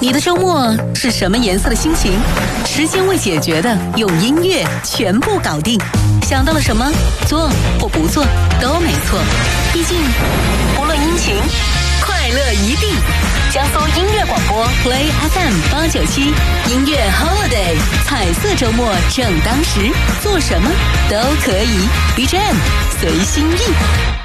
你的周末是什么颜色的心情？时间未解决的，用音乐全部搞定。想到了什么，做或不做都没错。毕竟，无论阴晴，快乐一定。江苏音乐广播 Play FM 897，音乐 Holiday， 彩色周末正当时，做什么都可以。BGM 随心意。